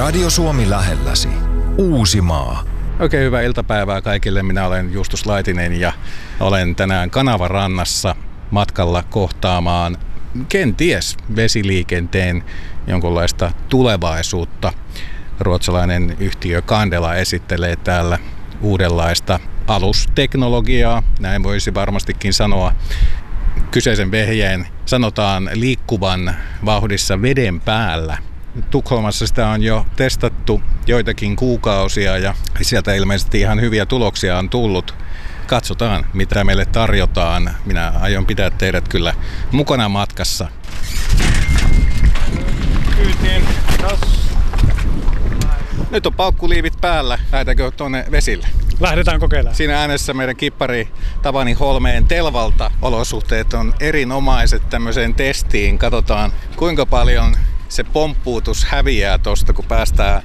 Radio Suomi lähelläsi. Uusimaa. Oikein hyvää iltapäivää kaikille. Minä olen Justus Laitinen ja olen tänään Kanavarannassa matkalla kohtaamaan kenties vesiliikenteen jonkunlaista tulevaisuutta. Ruotsalainen yhtiö Candela esittelee täällä uudenlaista alusteknologiaa, näin voisi varmastikin sanoa. Kyseisen vehjeen sanotaan liikkuvan vauhdissa veden päällä. Tukholmassa sitä on jo testattu joitakin kuukausia ja sieltä ilmeisesti ihan hyviä tuloksia on tullut. Katsotaan, mitä meille tarjotaan. Minä aion pitää teidät kyllä mukana matkassa. Kyytiin. Nyt on paukkuliivit päällä. Lähdetäänkö tuonne vesille? Lähdetään kokeilemaan. Siinä äänessä meidän kippari Tapani Holmeen Telvalta. Olosuhteet on erinomaiset tämmöiseen testiin. Katsotaan, kuinka paljon se pomppuutus häviää tosta, kun päästään